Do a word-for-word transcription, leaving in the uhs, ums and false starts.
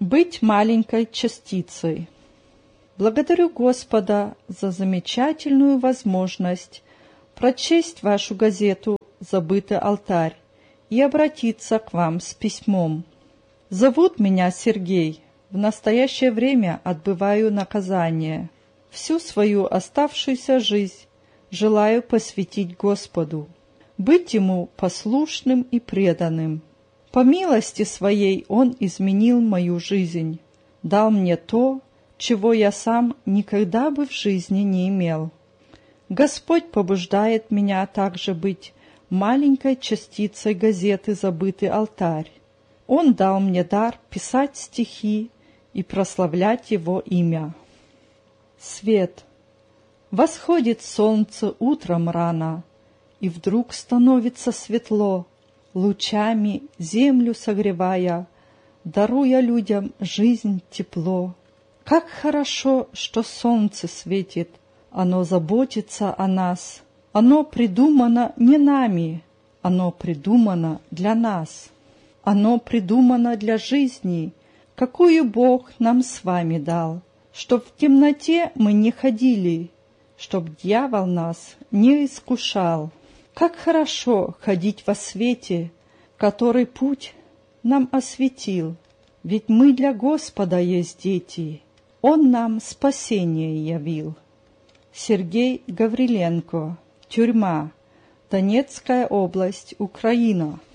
Быть маленькой частицей. Благодарю Господа за замечательную возможность прочесть вашу газету «Забытый алтарь» и обратиться к вам с письмом. Зовут меня Сергей. В настоящее время отбываю наказание. Всю свою оставшуюся жизнь желаю посвятить Господу, быть Ему послушным и преданным. По милости Своей Он изменил мою жизнь, дал мне то, чего я сам никогда бы в жизни не имел. Господь побуждает меня также быть маленькой частицей газеты «Забытый алтарь». Он дал мне дар писать стихи и прославлять Его имя. Свет. Восходит солнце утром рано, и вдруг становится светло, лучами землю согревая, даруя людям жизнь, тепло. Как хорошо, что солнце светит, оно заботится о нас. Оно придумано не нами, оно придумано для нас. Оно придумано для жизни, какую Бог нам с вами дал, чтоб в темноте мы не ходили, чтоб дьявол нас не искушал. Как хорошо ходить во свете, который путь нам осветил, ведь мы для Господа есть дети, Он нам спасение явил. Сергей Гавриленко. Тюрьма. Донецкая область, Украина.